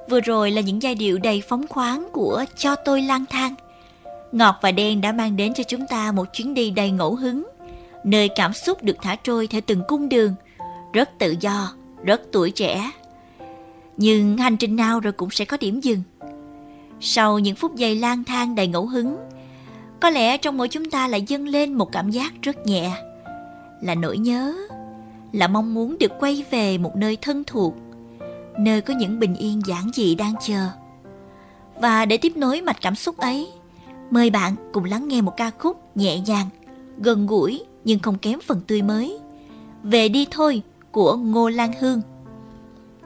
Vừa rồi là những giai điệu đầy phóng khoáng của Cho Tôi Lang Thang. Ngọt và Đen đã mang đến cho chúng ta một chuyến đi đầy ngẫu hứng, nơi cảm xúc được thả trôi theo từng cung đường, rất tự do, rất tuổi trẻ. Nhưng hành trình nào rồi cũng sẽ có điểm dừng. Sau những phút giây lang thang đầy ngẫu hứng, có lẽ trong mỗi chúng ta lại dâng lên một cảm giác rất nhẹ, là nỗi nhớ, là mong muốn được quay về một nơi thân thuộc, nơi có những bình yên giản dị đang chờ. Và để tiếp nối mạch cảm xúc ấy, mời bạn cùng lắng nghe một ca khúc nhẹ nhàng, gần gũi nhưng không kém phần tươi mới, Về Đi Thôi của Ngô Lan Hương.